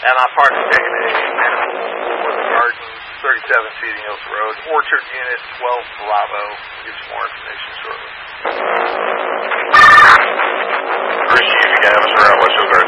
And I'm parked taking a manifold for the garden, 37 Seeding Hills Road, Orchard Unit 12 Bravo. We'll get some more information shortly. Chris, you can have us around West Hills